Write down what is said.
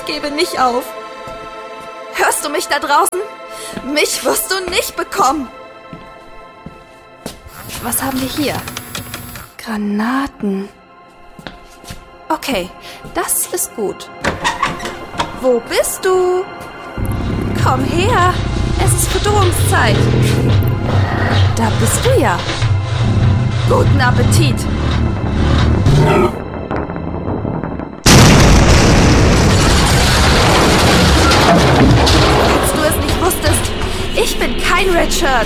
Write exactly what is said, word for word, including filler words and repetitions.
gebe nicht auf. Hörst du mich da draußen? Mich wirst du nicht bekommen. Was haben wir hier? Granaten. Okay, das ist gut. Wo bist du? Komm her, es ist Fütterungszeit. Da bist du ja. Guten Appetit. Falls du es nicht wusstest, ich bin kein Redshirt.